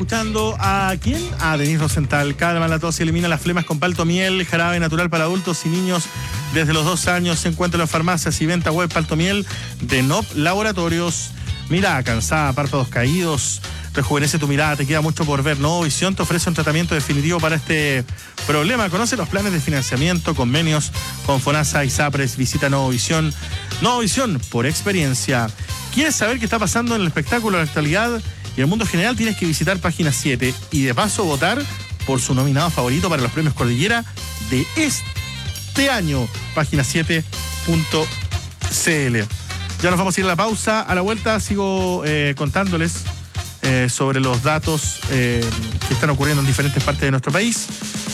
escuchando a ¿quién? A Denise Rosenthal. Calma la tos y elimina las flemas con Paltomiel, jarabe natural para adultos y niños desde los 2 años. Se encuentra en las farmacias y venta web Paltomiel de NOP Laboratorios. Mirada cansada, párpados caídos, rejuvenece tu mirada, te queda mucho por ver. Novovisión te ofrece un tratamiento definitivo para este problema. Conoce los planes de financiamiento, convenios con FONASA y SAPRES. Visita Novovisión. Novovisión, por experiencia. ¿Quieres saber qué está pasando en el espectáculo, en la actualidad y en el mundo general? Tienes que visitar Página 7 y de paso votar por su nominado favorito para los premios Cordillera de este año. Página7.cl. Ya nos vamos a ir a la pausa. A la vuelta sigo contándoles sobre los datos que están ocurriendo en diferentes partes de nuestro país.